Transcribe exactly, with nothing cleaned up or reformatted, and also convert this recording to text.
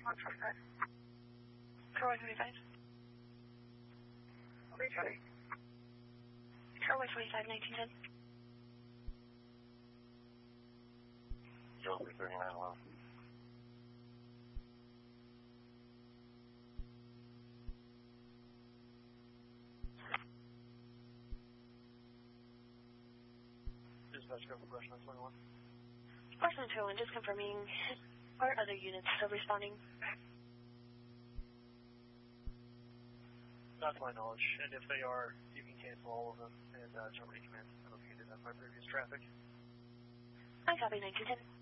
Conway forty-five. Conway forty-five, nineteen ten. Joe thirty-nine eleven. Dispatch go for brush nine twenty-one. Brush nine twenty-one, just confirming. Are other units still responding? Not to my knowledge, and if they are, you can cancel all of them and uh, terminate command. I don't know if you can do that by previous traffic. I copy nineteen ten.